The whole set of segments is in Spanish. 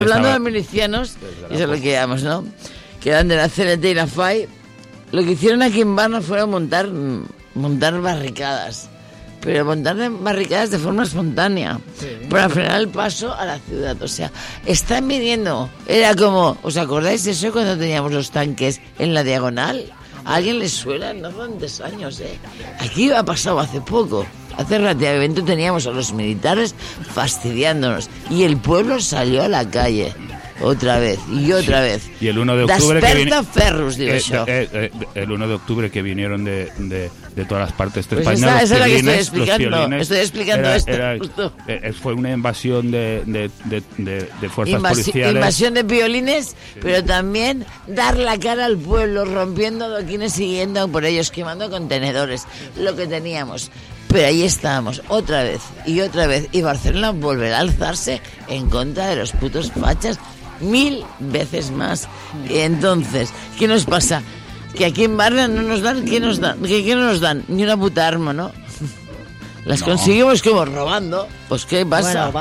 Hablando de milicianos, y eso es lo que llamamos, ¿no? Que eran de la CNT y la FAI, lo que hicieron aquí en Varna fue montar barricadas. Pero montar barricadas de forma espontánea, para frenar el paso a la ciudad. O sea, están viniendo. Era como, ¿os acordáis de eso cuando teníamos los tanques en la diagonal? ¿A alguien les suena? No tantos años, ¿eh? Aquí ha pasado hace poco. Hace relativamente teníamos a los militares fastidiándonos. Y el pueblo salió a la calle. Otra vez, y otra vez. Y el 1 de octubre Ferrus, digo yo. El 1 de octubre que vinieron de todas las partes de pues España. Esa es la que estoy explicando. Estoy explicando esto. Fue una invasión de fuerzas policiales. Invasión de violines, pero también dar la cara al pueblo, rompiendo adoquines, siguiendo por ellos, quemando contenedores. Lo que teníamos. Pero ahí estábamos, otra vez, y Barcelona volverá a alzarse en contra de los putos fachas 1000 veces más. Y entonces, ¿qué nos pasa? Que aquí en Barna no nos dan, ¿qué nos dan? ¿Qué no nos dan? Ni una puta arma, ¿no? Las conseguimos como robando. Pues ¿qué pasa?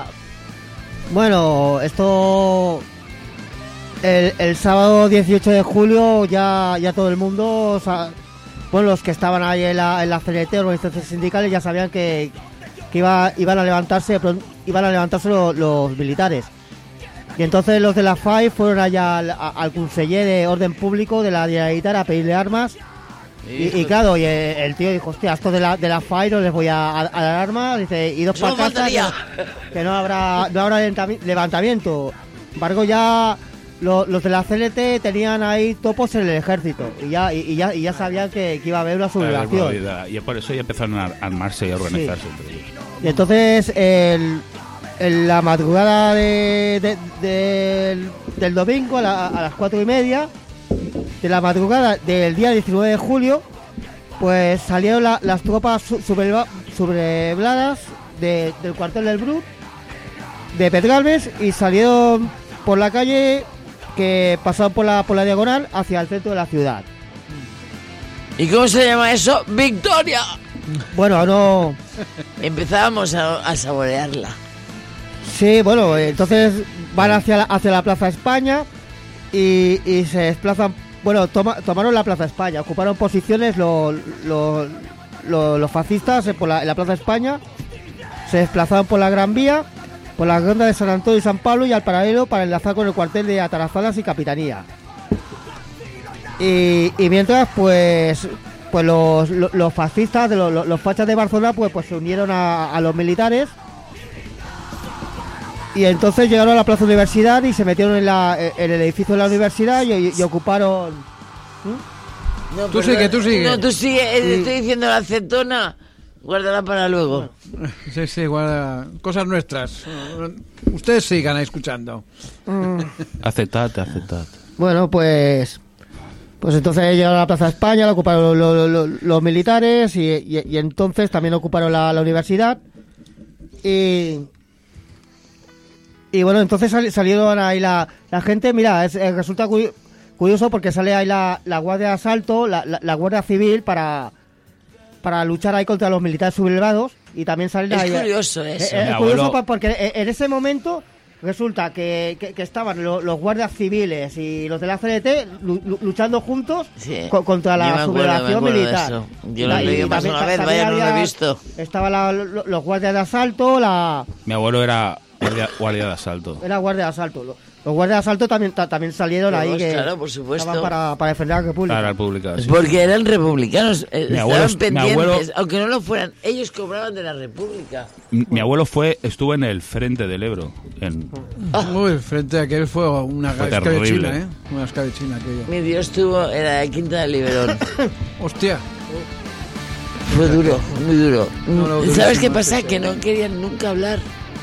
Bueno, esto... El sábado 18 de julio ya todo el mundo... Bueno, los que estaban ahí en la CNT, organizaciones sindicales, ya sabían que iban a levantarse los militares. Y entonces los de la FAI fueron allá al conseller de orden público de la Generalitat a pedirle armas. Y claro, y el tío dijo, hostia, esto de la FAI no les voy a dar armas. Dice, y dos para casa, que no habrá levantamiento. Sin embargo, ya los de la CNT tenían ahí topos en el ejército. Y ya sabían que iba a haber una sublevación. Y por eso ya empezaron a armarse y a organizarse. Sí. Y entonces, en la madrugada del domingo a las 4:30 de la madrugada del día 19 de julio, pues salieron las tropas sublevadas del cuartel del Brut de Pedralbes y salieron por la calle que pasaron por la diagonal hacia el centro de la ciudad. ¿Y cómo se llama eso? ¡Victoria! Bueno, no... Empezábamos a saborearla. Sí, bueno, entonces van hacia la Plaza España y se desplazan. Bueno, tomaron la Plaza España, ocuparon posiciones los fascistas en la Plaza España, se desplazaron por la Gran Vía, por la ronda de San Antonio y San Pablo y al paralelo para enlazar con el cuartel de Atarazanas y Capitanía. Y mientras, pues los fascistas, los fachas de Barcelona, pues se unieron a los militares. Y entonces llegaron a la Plaza Universidad y se metieron en el edificio de la universidad y ocuparon... No, tú sigue. No, tú sigue. Estoy diciendo la acetona. Guárdala para luego. Sí, guarda. Cosas nuestras. Ustedes sigan escuchando. Aceptad. Bueno, pues entonces llegaron a la Plaza España, la ocuparon los militares y entonces también ocuparon la universidad. Y bueno, entonces salieron ahí la gente. Mira, resulta curioso porque sale ahí la Guardia de Asalto, la Guardia Civil para luchar ahí contra los militares sublevados. Y también salen ahí... Es curioso eso. Es curioso porque en ese momento resulta que estaban los guardias civiles y los de la CNT luchando juntos contra la sublevación militar. Eso. Yo lo he leído más una vez, vaya, no lo he visto. Estaban los guardias de asalto, Mi abuelo era guardia de asalto. Era guardia de asalto. Los guardias de asalto también salieron ahí, que claro, por supuesto, estaban para defender a la República. Para la República, sí. Porque eran republicanos, estaban pendientes, aunque no lo fueran, ellos cobraban de la República. Mi abuelo estuvo en el frente del Ebro. Uy, frente a aquel fue una escabechina, ¿eh? Una escabechina aquello. Mi Dios era de Quinta del Liberón. Hostia. Fue duro, muy duro. ¿Sabes qué pasa? Sí. Que no querían nunca hablar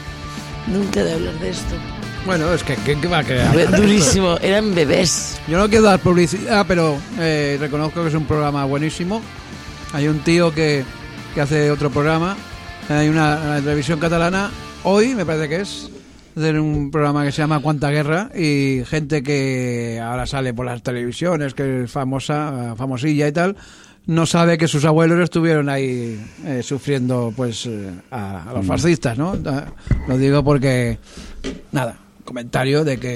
de esto. Bueno, es que ¿qué va a quedar? Fue durísimo, eran bebés. Yo no quiero dar publicidad, pero reconozco que es un programa buenísimo. Hay un tío que hace otro programa. Hay una televisión catalana. Hoy, me parece que es de un programa que se llama Cuánta Guerra. Y gente que ahora sale por las televisiones, que es famosilla y tal, no sabe que sus abuelos estuvieron ahí sufriendo pues a los fascistas, ¿no? Lo digo porque, nada, comentario de que